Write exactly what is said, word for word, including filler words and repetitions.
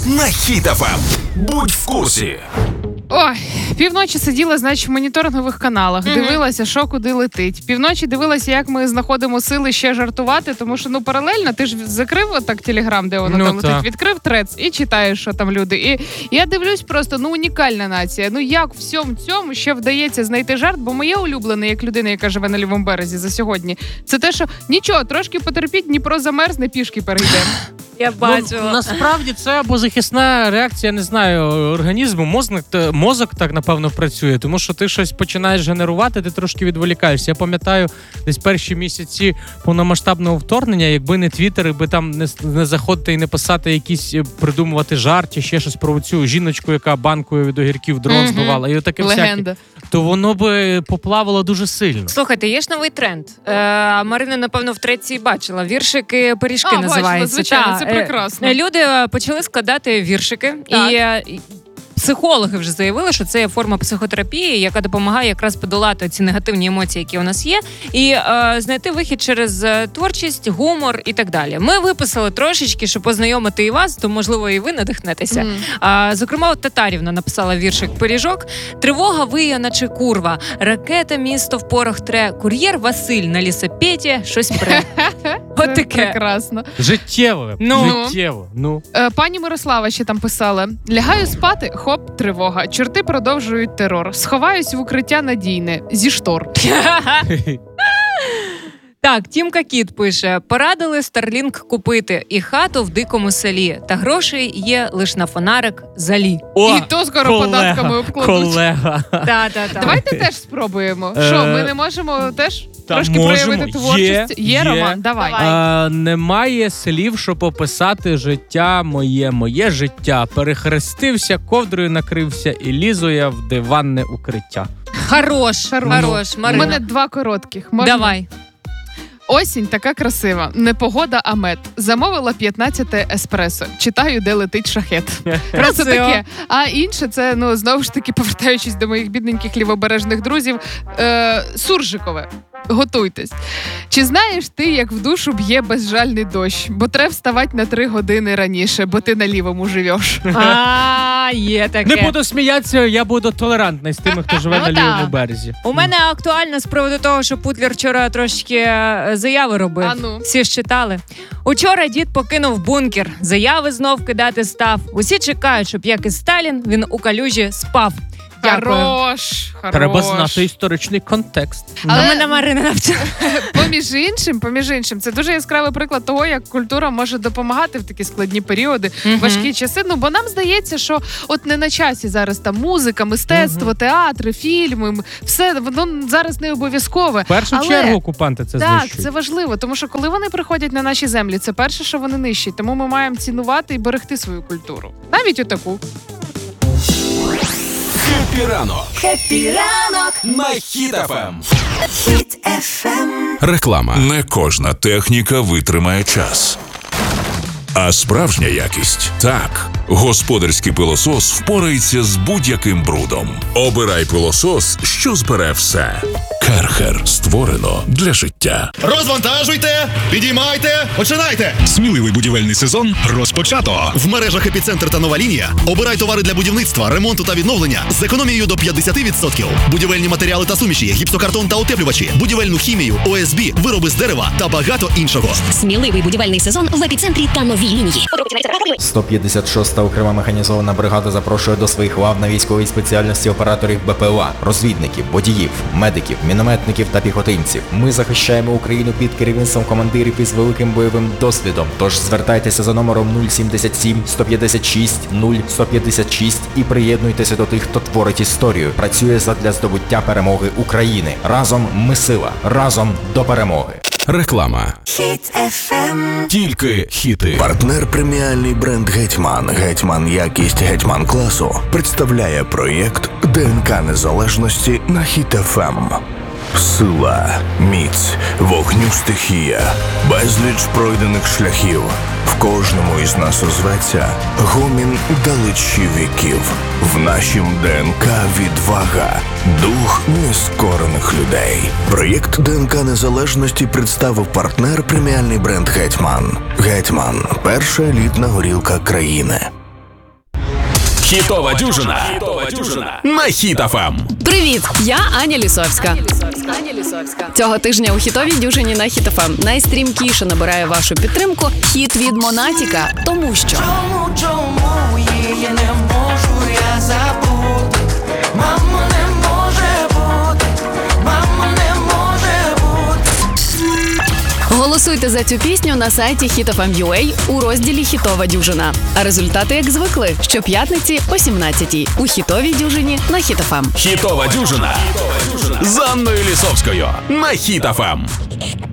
на Хіт еф ем. Будь в курсі. Ой, півночі сиділа, значить, в моніторингових каналах, Мгм. дивилася, що куди летить. Півночі дивилася, як ми знаходимо сили ще жартувати, тому що, ну, паралельно, ти ж закрив отак Телеграм, де воно Ну, там летить, так. відкрив трец і читаєш, що там люди. І я дивлюсь просто, ну, унікальна нація. Ну, як в всьому цьому ще вдається знайти жарт, бо моє улюблене, як людина, яка живе на лівому березі за сьогодні, це те, що нічого, трошки потерпіть, Дніпро замерзне, пішки перейдемо. Я бачила. Ну, насправді це або захисна реакція, не знаю, організму. Мозок, та- мозок так, напевно, працює, тому що ти щось починаєш генерувати, ти трошки відволікаєшся. Я пам'ятаю, десь перші місяці повномасштабного вторгнення, якби не Твіттер, якби там не, не заходити і не писати якісь, е, придумувати жарти, ще щось про цю жіночку, яка банкою від огірків дрон Мгм. збивала, і отаке всяке, Легенда. то воно би поплавало дуже сильно. Слухайте, є ж новий тренд. Е, Марина, напевно, втретє і бачила. Віршики пиріжки А, називається. бачила, звичайно, Та, це е, прекрасно. Люди е, почали складати віршики. Так. І е, і психологи вже заявили, що це є форма психотерапії, яка допомагає якраз подолати ці негативні емоції, які у нас є, і е, знайти вихід через е, творчість, гумор і так далі. Ми виписали трошечки, щоб познайомити і вас, то, можливо, і ви надихнетеся. Мгм. А, зокрема, от Татарівна написала віршик «Пиріжок». Тривога виє, наче курва. Ракета місто в порох тре. Кур'єр Василь на лісопеті щось пре. Це От таке. прекрасно. Життєво, Ну. життєво. Ну. Е, Пані Мирослава ще там писала: лягаю спати, хоп, тривога. Чорти продовжують терор. Сховаюсь в укриття надійне зі штор. Так, Тімка Кіт пише: порадили Starlink купити і хату в дикому селі. Та грошей є лиш на фонарик залі. О, І то скоро податками обкладуть. колега. Та-та-та. Давайте теж спробуємо. Е, Що, ми не можемо теж та трошки можемо. проявити творчість? Є, є. Роман, давай. Давай. А, немає слів, щоб описати життя моє, моє життя. Перехрестився, ковдрою накрився і лізу я в диванне укриття. Хорош, Хорош. хорош, У Марина. мене два коротких. Можна? Давай. Осінь така красива. Непогода, а мед. Замовила п'ятнадцяте еспресо. Читаю, де летить шахет. Просто Красиво. таке. А інше, це, ну, знову ж таки, повертаючись до моїх бідненьких лівобережних друзів, е, Суржикове. Готуйтесь. Чи знаєш ти, як в душу б'є безжальний дощ? Бо треба вставати на три години раніше, бо ти на лівому живеш. А, є таке. Не буду сміятися, я буду толерантний з тими, хто живе Ну, на лівому так. березі. У мене актуально з приводу того, що Путлер вчора трошки е, заяви робив. А ну? Всі ж читали. Учора дід покинув бункер. Заяви знов кидати став. Усі чекають, щоб, як і Сталін, він у калюжі спав. Дякую. Хорош, хорош. Треба знати історичний контекст. Але- А мене Марина навчила. Поміж іншим, поміж іншим, це дуже яскравий приклад того, як культура може допомагати в такі складні періоди, Мгм. важкі часи. Ну, бо нам здається, що от не на часі зараз там музика, мистецтво, театри, фільми, м, все воно зараз не обов'язкове. В першу Але- чергу окупанти це Так, знищують. це важливо, тому що коли вони приходять на наші землі, це перше, що вони нищать. Тому ми маємо цінувати і берегти свою культуру. Навіть отаку. Хеппі ранок Хеппі ранок, на Хіт еф ем. Хіт еф ем. Реклама. Не кожна техніка витримає час. А справжня якість – так. Господарський пилосос впорається з будь-яким брудом. Обирай пилосос, що збере все. Керхер. Створено для життя. Розвантажуйте, підіймайте, починайте! Сміливий будівельний сезон розпочато. В мережах «Епіцентр» та «Нова лінія» обирай товари для будівництва, ремонту та відновлення з економією до п'ятдесят відсотків. Будівельні матеріали та суміші, гіпсокартон та утеплювачі, будівельну хімію, О Ес Бі, вироби з дерева та багато іншого. Сміливий будівельний сезон в «Епіцентрі» та «Новій лінії». сто п'ятдесят шоста окрема механізована бригада запрошує до своїх лав на військовій спеціальності операторів Бе Пе О А, розвідників, водіїв, медиків, мінометників та піхотинців. Ми захищаємо Україну під керівництвом командирів із великим бойовим досвідом. Тож звертайтеся за номером нуль сімдесят сім сто п'ятдесят шість нуль сто п'ятдесят шість і приєднуйтеся до тих, хто творить історію. Працює задля здобуття перемоги України. Разом ми сила. Разом до перемоги. Реклама. Хіт еф ем. Тільки хіти. Партнер преміальний бренд «Гетьман». «Гетьман» якість «Гетьман» класу представляє проєкт ДНК незалежності на Хіт еф ем. Сила, міць, вогню стихія, безліч пройдених шляхів. В кожному із нас озветься гомін далечі віків. В нашім ДНК відвага, дух нескорених людей. Проєкт ДНК незалежності представив партнер преміальний бренд «Гетьман». «Гетьман» – перша елітна горілка країни. Хітова дюжина. Хітова дюжина на Хіт еф ем. Привіт, я Аня Лісовська. Цього тижня у хітовій дюжині на Хіт еф ем найстрімкіше набирає вашу підтримку хіт від Монатіка, тому що. Чому, чому її не можу я забути? Мамо, не може бути, мамо, не може бути. Голосуйте за цю пісню на сайті хіт еф ем крапка ю а у розділі «Хітова дюжина». А результати, як звикли, щоп'ятниці о сімнадцятій у хітовій дюжині на Хіт еф ем. Хітова дюжина з Анною Лісовською на Хіт еф ем.